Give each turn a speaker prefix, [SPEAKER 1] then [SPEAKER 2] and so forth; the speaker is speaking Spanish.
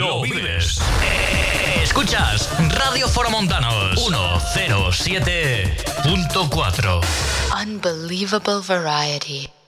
[SPEAKER 1] lo vives. Escuchas Radio Foromontanos 107.4.
[SPEAKER 2] Unbelievable variety.